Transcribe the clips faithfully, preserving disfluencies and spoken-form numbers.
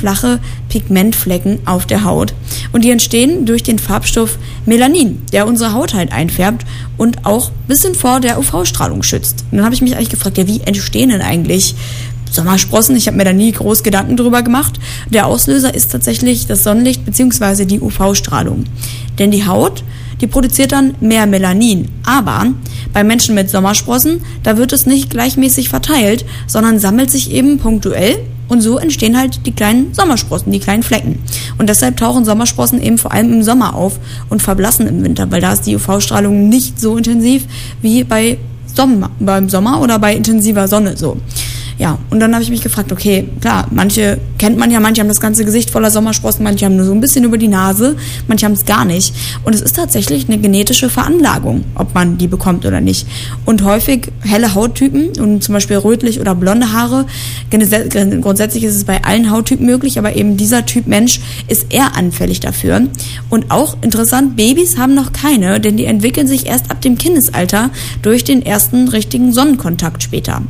flache Pigmentflecken auf der Haut. Und die entstehen durch den Farbstoff Melanin, der unsere Haut halt einfärbt und auch ein bisschen vor der U V-Strahlung schützt. Und dann habe ich mich eigentlich gefragt, ja, wie entstehen denn eigentlich Sommersprossen? Ich habe mir da nie groß Gedanken drüber gemacht. Der Auslöser ist tatsächlich das Sonnenlicht bzw. die U V-Strahlung. Denn die Haut, die produziert dann mehr Melanin. Aber bei Menschen mit Sommersprossen, da wird es nicht gleichmäßig verteilt, sondern sammelt sich eben punktuell und so entstehen halt die kleinen Sommersprossen, die kleinen Flecken. Und deshalb tauchen Sommersprossen eben vor allem im Sommer auf und verblassen im Winter, weil da ist die U V-Strahlung nicht so intensiv wie bei Sommer, beim Sommer oder bei intensiver Sonne so. Ja, und dann habe ich mich gefragt, okay, klar, manche kennt man ja, manche haben das ganze Gesicht voller Sommersprossen, manche haben nur so ein bisschen über die Nase, manche haben es gar nicht. Und es ist tatsächlich eine genetische Veranlagung, ob man die bekommt oder nicht. Und häufig helle Hauttypen und zum Beispiel rötlich oder blonde Haare, grundsätzlich ist es bei allen Hauttypen möglich, aber eben dieser Typ Mensch ist eher anfällig dafür. Und auch interessant, Babys haben noch keine, denn die entwickeln sich erst ab dem Kindesalter durch den ersten richtigen Sonnenkontakt später.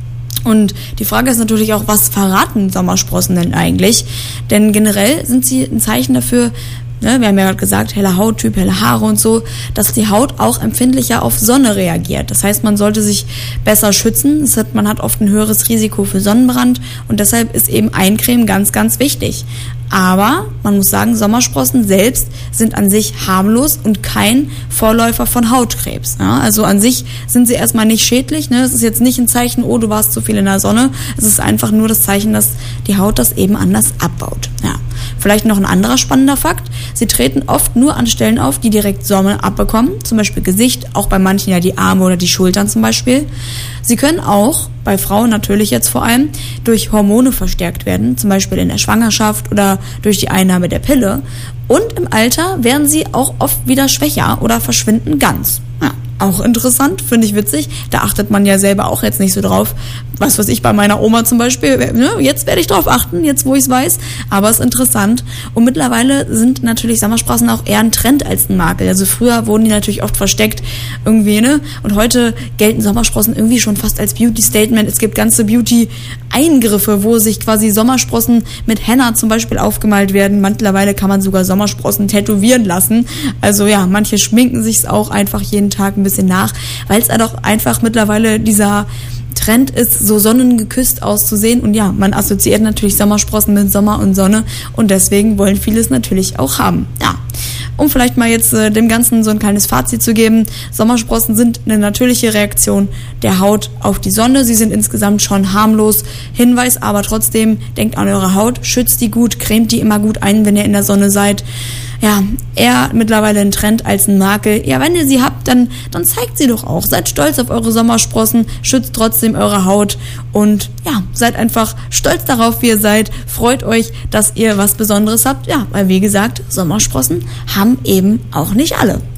Und die Frage ist natürlich auch, was verraten Sommersprossen denn eigentlich? Denn generell sind sie ein Zeichen dafür, ne, wir haben ja gerade gesagt, heller Hauttyp, helle Haare und so, dass die Haut auch empfindlicher auf Sonne reagiert. Das heißt, man sollte sich besser schützen. Das hat, man hat oft ein höheres Risiko für Sonnenbrand und deshalb ist eben Eincremen ganz, ganz wichtig. Aber man muss sagen, Sommersprossen selbst sind an sich harmlos und kein Vorläufer von Hautkrebs. Ja, also an sich sind sie erstmal nicht schädlich. Ne? Es ist jetzt nicht ein Zeichen, oh, du warst zu viel in der Sonne. Es ist einfach nur das Zeichen, dass die Haut das eben anders abbaut. Ja. Vielleicht noch ein anderer spannender Fakt. Sie treten oft nur an Stellen auf, die direkt Sonne abbekommen. Zum Beispiel Gesicht, auch bei manchen ja die Arme oder die Schultern zum Beispiel. Sie können auch, bei Frauen natürlich jetzt vor allem, durch Hormone verstärkt werden, zum Beispiel in der Schwangerschaft oder durch die Einnahme der Pille. Und im Alter werden sie auch oft wieder schwächer oder verschwinden ganz. Ja, auch interessant, finde ich witzig. Da achtet man ja selber auch jetzt nicht so drauf. Was weiß ich, bei meiner Oma zum Beispiel, ne, jetzt werde ich drauf achten, jetzt wo ich es weiß. Aber es ist interessant. Und mittlerweile sind natürlich Sommersprossen auch eher ein Trend als ein Makel. Also früher wurden die natürlich oft versteckt irgendwie, ne? Und heute gelten Sommersprossen irgendwie schon fast als Beauty-Statement. Es gibt ganze Beauty-Eingriffe, wo sich quasi Sommersprossen mit Henna zum Beispiel aufgemalt werden. Mittlerweile kann man sogar Sommersprossen tätowieren lassen. Also ja, manche schminken sich's auch einfach jeden Tag ein bisschen nach, weil es dann auch einfach mittlerweile dieser Trend ist, so sonnengeküsst auszusehen. Und ja, man assoziiert natürlich Sommersprossen mit Sommer und Sonne und deswegen wollen viele es natürlich auch haben. Ja. Um vielleicht mal jetzt äh, dem Ganzen so ein kleines Fazit zu geben, Sommersprossen sind eine natürliche Reaktion der Haut auf die Sonne. Sie sind insgesamt schon harmlos. Hinweis aber trotzdem, denkt an eure Haut, schützt die gut, cremt die immer gut ein, wenn ihr in der Sonne seid. Ja, eher mittlerweile ein Trend als ein Makel. Ja, wenn ihr sie habt, dann, dann zeigt sie doch auch. Seid stolz auf eure Sommersprossen, schützt trotzdem eure Haut und ja, seid einfach stolz darauf, wie ihr seid. Freut euch, dass ihr was Besonderes habt. Ja, weil wie gesagt, Sommersprossen haben eben auch nicht alle.